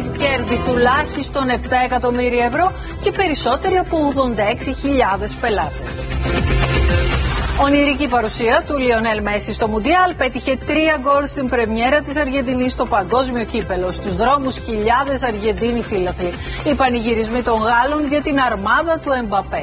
κέρδη τουλάχιστον 7 εκατομμύρια ευρώ και περισσότεροι από 86.000 πελάτες. Ονειρική παρουσία του Λιονέλ Μέση στο Μουντιάλ πέτυχε 3 γκολ στην πρεμιέρα της Αργεντινής στο παγκόσμιο κύπελο. Στους δρόμους χιλιάδες Αργεντίνοι φίλαθλοι. Οι πανηγυρισμοί των Γάλλων για την αρμάδα του Εμπαπέ.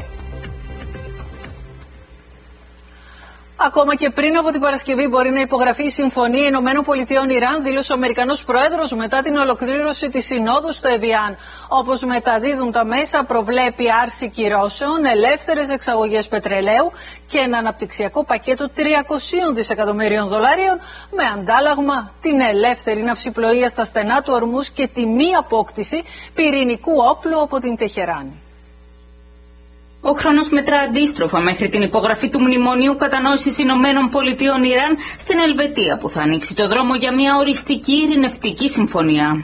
Ακόμα και πριν από την Παρασκευή μπορεί να υπογραφεί η Συμφωνία ΗΠΑ-Ιράν, δήλωσε ο Αμερικανός Πρόεδρος μετά την ολοκλήρωση της Συνόδου στο Εβιάν. Όπως μεταδίδουν τα μέσα, προβλέπει άρση κυρώσεων, ελεύθερες εξαγωγές πετρελαίου και ένα αναπτυξιακό πακέτο 300 δισεκατομμυρίων δολαρίων με αντάλλαγμα την ελεύθερη ναυσιπλοεία στα στενά του Ορμούς και τη μη απόκτηση πυρηνικού όπλου από την Τεχεράνη. Ο χρόνος μετρά αντίστροφα μέχρι την υπογραφή του Μνημονίου Κατανόησης ΗΠΑ-Ιράν στην Ελβετία, που θα ανοίξει το δρόμο για μια οριστική ειρηνευτική συμφωνία.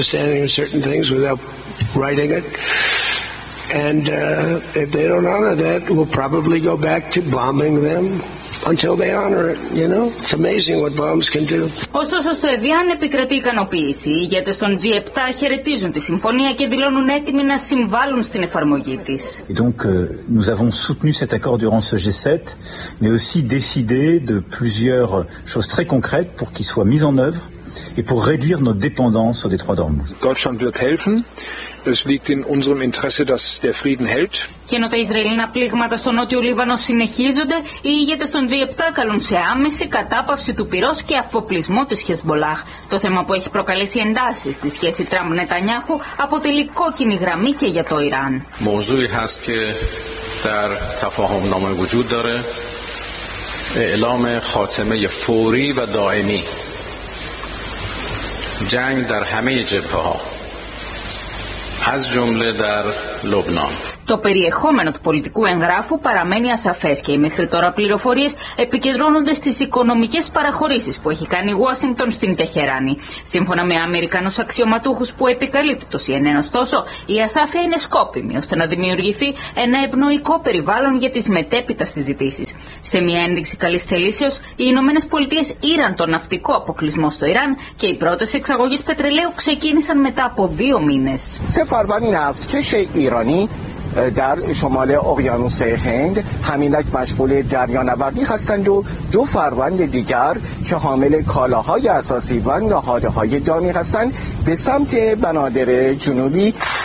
Until they honor it, you know? It's amazing what bombs can do. Ωστόσο, στο Εβιάν επικρατεί ικανοποίηση. Οι ηγέτες των G7 χαιρετίζουν τη συμφωνία και δηλώνουν έτοιμοι να συμβάλλουν στην εφαρμογή της. Donc, nous avons soutenu cet accord durant ce G7, mais aussi décidé de plusieurs choses très concrètes pour qu'il soit mis en œuvre et pour réduire notre dépendance au détroit d'Ormuz. Deutschland wird helfen. Es liegt in unserem Interesse, dass der Frieden hält. Και ενώ τα Ισραηλινά πλήγματα στο νότιο Λίβανο συνεχίζονται, οι ηγέτες των G7 καλούν σε άμεση κατάπαυση του πυρός και αφοπλισμό της Χεσμπολάχ. Το θέμα που έχει προκαλέσει εντάσεις στη σχέση Τραμπ-Νετανιάχου αποτελεί κόκκινη γραμμή και για το Ιράν. موضوعی هست که در تفاهم‌نامه وجود داره اعلام خاتمه فوری و دائمی جنگ در همه جبهه‌ها از جمله در لبنان. Το περιεχόμενο του πολιτικού εγγράφου παραμένει ασαφές και οι μέχρι τώρα πληροφορίες επικεντρώνονται στις οικονομικές παραχωρήσεις που έχει κάνει η Ουάσιγκτον στην Τεχεράνη. Σύμφωνα με Αμερικανούς αξιωματούχους που επικαλύπτει το CNN, ωστόσο, η ασάφεια είναι σκόπιμη ώστε να δημιουργηθεί ένα ευνοϊκό περιβάλλον για τις μετέπειτα συζητήσεις. Σε μια ένδειξη καλής θελήσεως, οι Ηνωμένες Πολιτείες ήραν τον ναυτικό αποκλεισμό στο Ιράν και οι πρώτες εξαγωγές πετρελαίου ξεκίνησαν μετά από 2 μήνες. در شمال اقیانوس هند همینک مشغول دریانوردی هستند و 2 فروند دیگر که حامل کالاهای اساسی و نهادهای دامی هستند به سمت بنادر جنوبی.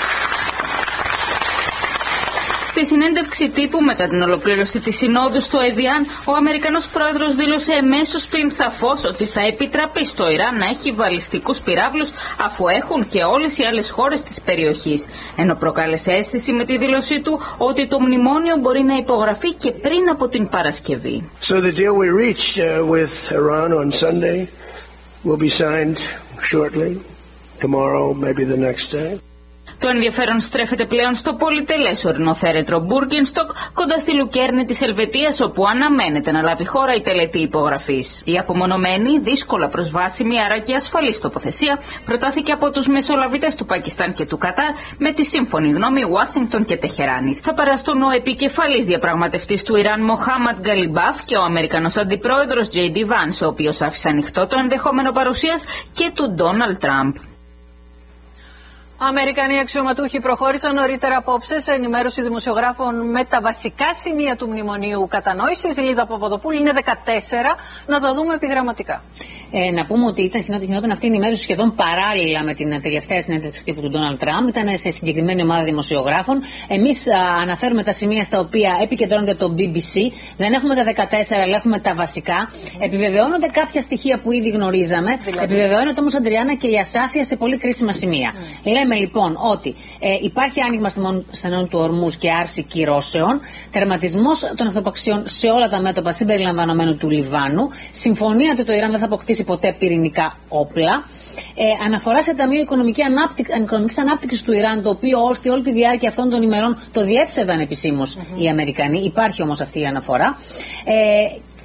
Στη συνέντευξη τύπου μετά την ολοκλήρωση της Συνόδου στο Εβιάν, ο Αμερικανός Πρόεδρος δήλωσε εμέσως πριν σαφώς ότι θα επιτραπεί στο Ιράν να έχει βαλιστικούς πυράβλους αφού έχουν και όλες οι άλλες χώρες της περιοχής, ενώ προκάλεσε αίσθηση με τη δήλωσή του ότι το μνημόνιο μπορεί να υπογραφεί και πριν από την Παρασκευή. So the deal we reached with Iran on Sunday will be signed shortly, tomorrow, maybe the next day. Το ενδιαφέρον στρέφεται πλέον στο πολυτελές ορεινοθέρετρο Μπούργκενστοκ κοντά στη Λουκέρνη της Ελβετίας, όπου αναμένεται να λάβει χώρα η τελετή υπογραφής. Η απομονωμένη, δύσκολα προσβάσιμη άρα και ασφαλής τοποθεσία προτάθηκε από τους μεσολαβητές του Πακιστάν και του Κατάρ με τη σύμφωνη γνώμη Ουάσιγκτον και Τεχεράνης. Θα παραστούν ο επικεφαλής διαπραγματευτής του Ιράν Μοχάμαντ Γκαλιμπάφ και ο Αμερικανός αντιπρόεδρος J.D. Vance, ο οποίος άφησε ανοιχτό το ενδεχόμενο παρουσίας και του Ντόναλντ Τραμπ. Αμερικανοί αξιωματούχοι προχώρησαν νωρίτερα απόψε σε ενημέρωση δημοσιογράφων με τα βασικά σημεία του Μνημονίου Κατανόησης. Η Λίδα Παπαδοπούλου είναι 14. Να τα δούμε επιγραμματικά. Να πούμε ότι γινόταν αυτή η ενημέρωση σχεδόν παράλληλα με την τελευταία συνέντευξη τύπου του Ντόναλντ Τραμπ. Ήταν σε συγκεκριμένη ομάδα δημοσιογράφων. Εμείς αναφέρουμε τα σημεία στα οποία επικεντρώνεται το BBC. Δεν έχουμε τα 14, αλλά έχουμε τα βασικά. Επιβεβαιώνονται κάποια στοιχεία που ήδη γνωρίζαμε. Επιβεβαιώνεται όμως, Αντριάννα, και η ασάφεια σε πολύ κρίσιμα σημεία. Λέμε λοιπόν ότι υπάρχει άνοιγμα στενών του Ορμούς και άρση κυρώσεων, τερματισμός των αυτοπαξιών σε όλα τα μέτωπα συμπεριλαμβανομένου του Λιβάνου, συμφωνία ότι το Ιράν δεν θα αποκτήσει ποτέ πυρηνικά όπλα, αναφορά σε Ταμείο Οικονομικής Ανάπτυξης του Ιράν, το οποίο όλη τη διάρκεια αυτών των ημερών το διέψευδαν επισήμως οι Αμερικανοί. Υπάρχει όμως αυτή η αναφορά.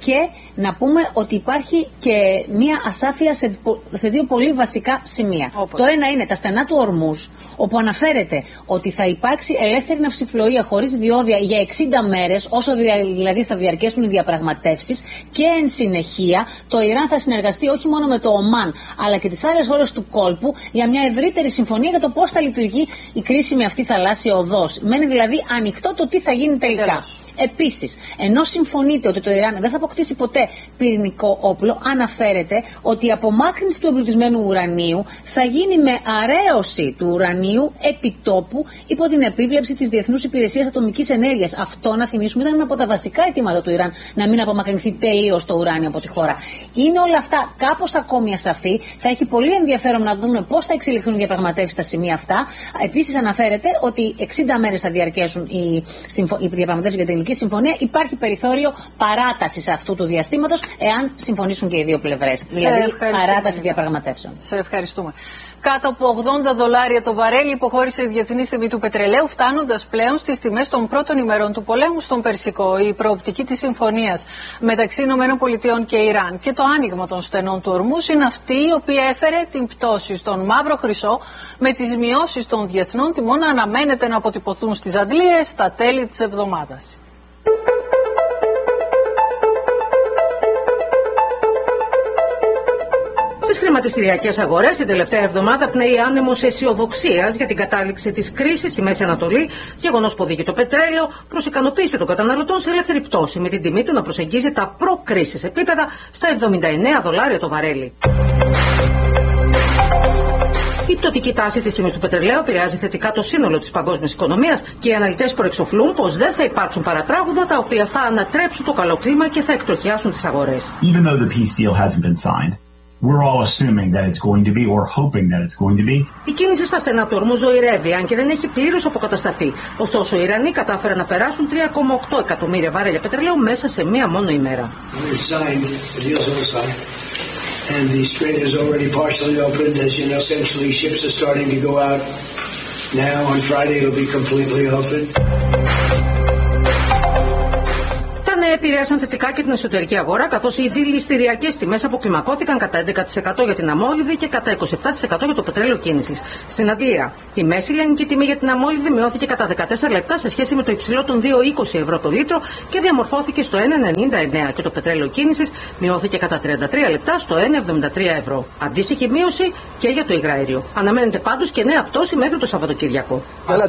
Και να πούμε ότι υπάρχει και μία ασάφεια σε δύο πολύ βασικά σημεία. Το ένα είναι τα στενά του Ορμούζ, όπου αναφέρεται ότι θα υπάρξει ελεύθερη ναυσιπλοεία χωρίς διόδια για 60 μέρες, όσο δηλαδή θα διαρκέσουν οι διαπραγματεύσεις, και εν συνεχεία το Ιράν θα συνεργαστεί όχι μόνο με το Ομάν, αλλά και τις άλλες χώρες του κόλπου για μια ευρύτερη συμφωνία για το πώς θα λειτουργεί η κρίσιμη αυτή θαλάσσια οδός. Μένει δηλαδή ανοιχτό το τι θα γίνει τελικά. Επίσης, ενώ συμφωνείται ότι το Ιράν δεν θα αποκτήσει ποτέ πυρηνικό όπλο, αναφέρεται ότι η απομάκρυνση του εμπλουτισμένου ουρανίου θα γίνει με αρέωση του ουρανίου επιτόπου υπό την επίβλεψη της Διεθνούς Υπηρεσίας Ατομικής Ενέργειας. Αυτό, να θυμίσουμε, ήταν ένα από τα βασικά αιτήματα του Ιράν, να μην απομακρυνθεί τελείως το ουράνιο από τη χώρα. Είναι όλα αυτά κάπως ακόμη ασαφή. Θα έχει πολύ ενδιαφέρον να δούμε πώς θα εξελιχθούν οι διαπραγματεύσεις στα σημεία αυτά. Επίσης, αναφέρεται ότι 60 μέρες θα διαρκέσουν οι διαπραγματεύσεις για την συμφωνία. Υπάρχει περιθώριο παράτασης αυτού του διαστήματος, εάν συμφωνήσουν και οι δύο πλευρές. Δηλαδή, παράταση διαπραγματεύσεων. Σε ευχαριστούμε. Κάτω από $80 το βαρέλι υποχώρησε η διεθνή τιμή του πετρελαίου, φτάνοντας πλέον στις τιμές των πρώτων ημερών του πολέμου στον Περσικό. Η προοπτική της συμφωνίας μεταξύ ΗΠΑ και Ιράν και το άνοιγμα των στενών του Ορμούζ είναι αυτή η οποία έφερε την πτώση στον μαύρο χρυσό, με τις μειώσεις των διεθνών τιμών να αναμένεται να αποτυπωθούν στις αντλίες στα τέλη της εβδομάδας. Στις χρηματιστηριακές αγορές την τελευταία εβδομάδα πνέει άνεμος αισιοδοξίας για την κατάληξη της κρίσης στη Μέση Ανατολή, γεγονός που οδηγεί το πετρέλαιο προς ικανοποίηση των καταναλωτών σε ελεύθερη πτώση, με την τιμή του να προσεγγίζει τα προ-κρίσης επίπεδα στα $79 το βαρέλι. Η πτωτική τάση της τιμής του πετρελαίου επηρεάζει θετικά το σύνολο της παγκόσμιας οικονομίας και οι αναλυτές προεξοφλούν πως δεν θα υπάρξουν παρατράγουδα τα οποία θα ανατρέψουν το καλό κλίμα και θα εκτροχιάσουν τις αγορές. Even though the peace deal hasn't been signed, we're all assuming that it's going to be or hoping that it's going to be. Η κίνηση στα στενά του Ορμούζ ζωηρεύει, αν και δεν έχει πλήρως αποκατασταθεί. Ωστόσο, οι Ιρανοί κατάφεραν να περάσουν 3,8 εκατομμύρια βαρέλια πετρελαίου μέσα σε μία μόνο ημέρα. And the strait is already partially opened. As you know, essentially ships are starting to go out now. On Friday it'll be completely open. Τα νέα επηρέασαν θετικά και την εσωτερική αγορά, καθώς οι δηληστηριακές τιμές αποκλιμακώθηκαν κατά 11% για την αμόλυβδη και κατά 27% για το πετρέλαιο κίνησης. Στην Αγγλία, η μέση λιανική τιμή για την αμόλυβδη μειώθηκε κατά 14 λεπτά σε σχέση με το υψηλό των 2,20 ευρώ το λίτρο και διαμορφώθηκε στο 1,99, και το πετρέλαιο κίνησης μειώθηκε κατά 33 λεπτά στο 1,73 ευρώ. Αντίστοιχη μείωση και για το υγραέριο. Αναμένεται πάντως και νέα πτώση μέχρι το Σαββατοκύριακο.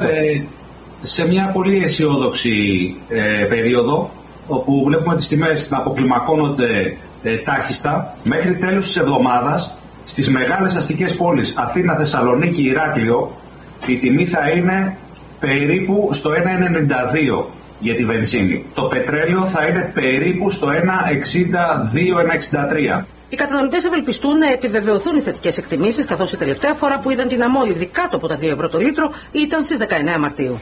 Σε μια πολύ αισιόδοξη περίοδο, όπου βλέπουμε τις τιμές να αποκλιμακώνονται τάχιστα, μέχρι τέλους της εβδομάδας στις μεγάλες αστικές πόλεις Αθήνα, Θεσσαλονίκη, Ηράκλειο, η τιμή θα είναι περίπου στο 1,92 για τη βενζίνη. Το πετρέλαιο θα είναι περίπου στο 1,62-1,63. Οι καταναλωτές ευελπιστούν να επιβεβαιωθούν οι θετικές εκτιμήσεις, καθώς η τελευταία φορά που είδαν την αμόλυβδη κάτω από τα 2 ευρώ το λίτρο ήταν στις 19 Μαρτίου.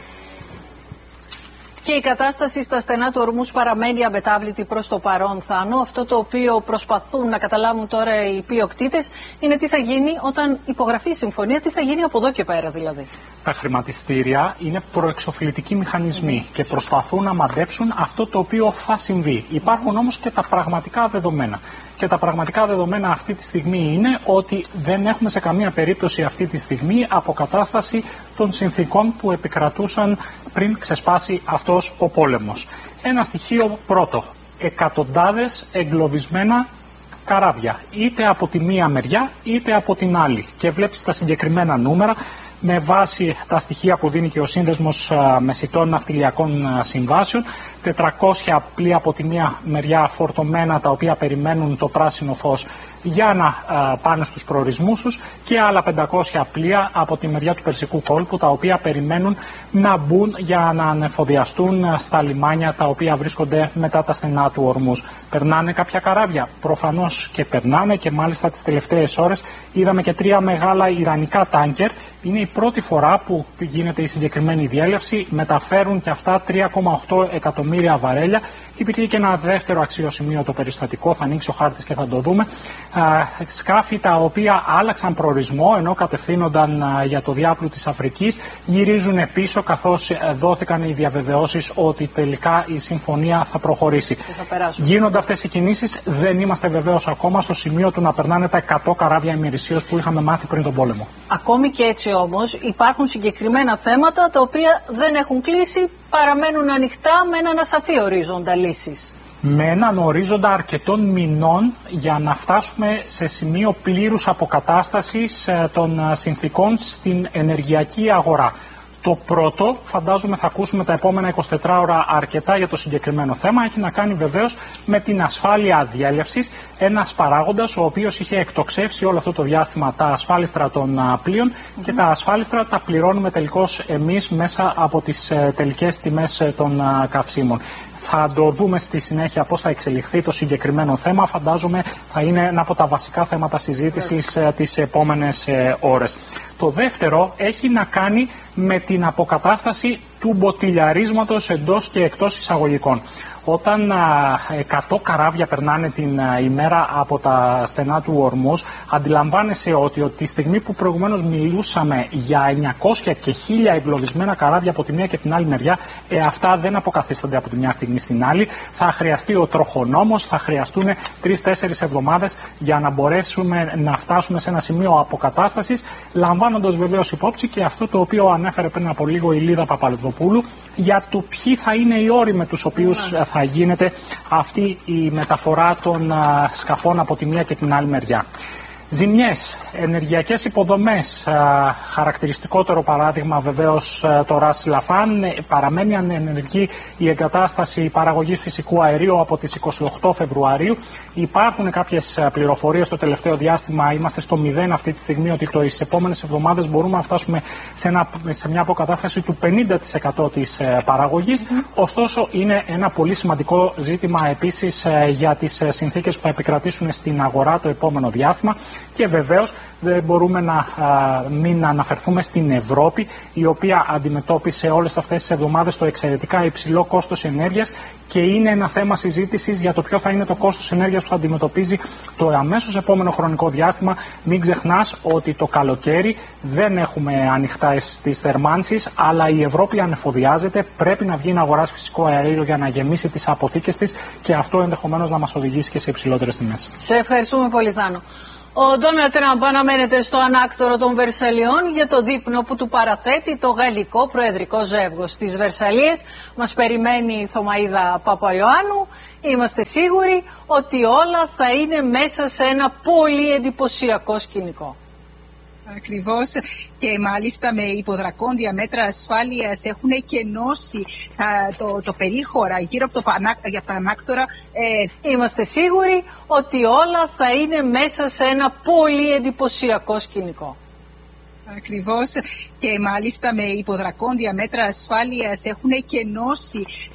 Και η κατάσταση στα στενά του Ορμούζ παραμένει αμετάβλητη προς το παρόν, Θάνο. Αυτό το οποίο προσπαθούν να καταλάβουν τώρα οι πλειοκτήτες είναι τι θα γίνει όταν υπογραφεί η συμφωνία, τι θα γίνει από εδώ και πέρα δηλαδή. Τα χρηματιστήρια είναι προεξοφλητικοί μηχανισμοί και προσπαθούν να μαντέψουν αυτό το οποίο θα συμβεί. Υπάρχουν όμως και τα πραγματικά δεδομένα. Και τα πραγματικά δεδομένα αυτή τη στιγμή είναι ότι δεν έχουμε σε καμία περίπτωση αυτή τη στιγμή αποκατάσταση των συνθήκων που επικρατούσαν πριν ξεσπάσει αυτός ο πόλεμος. Ένα στοιχείο πρώτο, εκατοντάδες εγκλωβισμένα καράβια, είτε από τη μία μεριά είτε από την άλλη. Και βλέπεις τα συγκεκριμένα νούμερα με βάση τα στοιχεία που δίνει και ο Σύνδεσμος Μεσιτών Ναυτιλιακών Συμβάσεων. 400 πλοία από τη μία μεριά φορτωμένα, τα οποία περιμένουν το πράσινο φως για να πάνε στους προορισμούς τους, και άλλα 500 πλοία από τη μεριά του Περσικού κόλπου, τα οποία περιμένουν να μπουν για να ανεφοδιαστούν στα λιμάνια τα οποία βρίσκονται μετά τα στενά του Ορμούζ. Περνάνε κάποια καράβια? Προφανώς και περνάνε, και μάλιστα τις τελευταίες ώρες είδαμε και 3 μεγάλα ιρανικά τάνκερ. Είναι οι πρώτη φορά που γίνεται η συγκεκριμένη διέλευση. Μεταφέρουν και αυτά 3,8 εκατομμύρια βαρέλια. Υπήρχε και ένα δεύτερο αξιοσημείωτο περιστατικό, θα ανοίξει ο χάρτης και θα το δούμε. Σκάφη τα οποία άλλαξαν προορισμό ενώ κατευθύνονταν για το διάπλου της Αφρικής, γυρίζουν πίσω καθώς δόθηκαν οι διαβεβαιώσεις ότι τελικά η συμφωνία θα προχωρήσει. Γίνονται αυτές οι κινήσεις, δεν είμαστε βεβαίως ακόμα στο σημείο του να περνάνε τα 100 καράβια ημερησίως που είχαμε μάθει πριν τον πόλεμο. Ακόμη και έτσι όμως υπάρχουν συγκεκριμένα θέματα τα οποία δεν έχουν κλείσει, παραμένουν ανοιχτά με έναν ασαφή ορίζοντα λύσης. Με έναν ορίζοντα αρκετών μηνών για να φτάσουμε σε σημείο πλήρους αποκατάστασης των συνθήκων στην ενεργειακή αγορά. Το πρώτο, φαντάζομαι θα ακούσουμε τα επόμενα 24 ώρα αρκετά για το συγκεκριμένο θέμα, έχει να κάνει βεβαίως με την ασφάλεια διέλευσης, ένας παράγοντας ο οποίος είχε εκτοξεύσει όλο αυτό το διάστημα τα ασφάλιστρα των πλοίων και τα ασφάλιστρα τα πληρώνουμε τελικώς εμείς μέσα από τις τελικές τιμές των καυσίμων. Θα το δούμε στη συνέχεια πώς θα εξελιχθεί το συγκεκριμένο θέμα. Φαντάζομαι θα είναι ένα από τα βασικά θέματα συζήτησης τις επόμενες ώρες. Το δεύτερο έχει να κάνει με την αποκατάσταση του μποτιλιαρίσματος εντός και εκτός εισαγωγικών. Όταν 100 καράβια περνάνε την ημέρα από τα στενά του Ορμούζ, αντιλαμβάνεσαι ότι τη στιγμή που προηγουμένως μιλούσαμε για 900 και 1000 εγκλωβισμένα καράβια από τη μία και την άλλη μεριά, αυτά δεν αποκαθίστανται από τη μια στιγμή στην άλλη. Θα χρειαστεί ο τροχονόμος, θα χρειαστούν 3-4 εβδομάδες για να μπορέσουμε να φτάσουμε σε ένα σημείο αποκατάστασης, λαμβάνοντας βεβαίως υπόψη και αυτό το οποίο ανέφερε πριν από λίγο η Λίδα Παπαδοπούλου, για το ποιοι θα είναι οι όροι με τους οποίους θα γίνεται αυτή η μεταφορά των σκαφών από τη μία και την άλλη μεριά. Ζημιές, ενεργειακές υποδομές, χαρακτηριστικότερο παράδειγμα βεβαίως το Ρας Λαφάν, παραμένει ανενεργή η εγκατάσταση παραγωγής φυσικού αερίου από τις 28 Φεβρουαρίου. Υπάρχουν κάποιες πληροφορίες στο τελευταίο διάστημα, είμαστε στο 0 αυτή τη στιγμή, ότι τις επόμενες εβδομάδες μπορούμε να φτάσουμε σε μια αποκατάσταση του 50% της παραγωγής. Ωστόσο είναι ένα πολύ σημαντικό ζήτημα επίσης για τις συνθήκες που θα επικρατήσουν στην αγορά το επόμενο διάστημα. Και βεβαίως δεν μπορούμε να μην αναφερθούμε στην Ευρώπη, η οποία αντιμετώπισε όλες αυτές τις εβδομάδες το εξαιρετικά υψηλό κόστος ενέργειας και είναι ένα θέμα συζήτησης για το ποιο θα είναι το κόστος ενέργειας που θα αντιμετωπίζει το αμέσως επόμενο χρονικό διάστημα. Μην ξεχνάς ότι το καλοκαίρι δεν έχουμε ανοιχτά τις θερμάνσεις, αλλά η Ευρώπη ανεφοδιάζεται, πρέπει να βγει να αγοράσει φυσικό αέριο για να γεμίσει τις αποθήκες της και αυτό ενδεχομένως να μας οδηγήσει και σε υψηλότερες τιμές. Σε ευχαριστούμε πολύ, Θάνο. Ο Ντόναλντ Τραμπ αναμένεται στο ανάκτορο των Βερσαλιών για το δείπνο που του παραθέτει το γαλλικό προεδρικό ζεύγος. Στις Βερσαλίες μας περιμένει η Θωμαΐδα Παπαϊωάννου. Είμαστε σίγουροι ότι όλα θα είναι μέσα σε ένα πολύ εντυπωσιακό σκηνικό. Ακριβώς, και μάλιστα με υποδρακόντια μέτρα ασφάλειας έχουν κενώσει το περίχωρα γύρω από τα ανάκτορα. Είμαστε σίγουροι ότι όλα θα είναι μέσα σε ένα πολύ εντυπωσιακό σκηνικό. Ακριβώς, και μάλιστα με υποδρακόντια μέτρα ασφάλειας έχουν κενώσει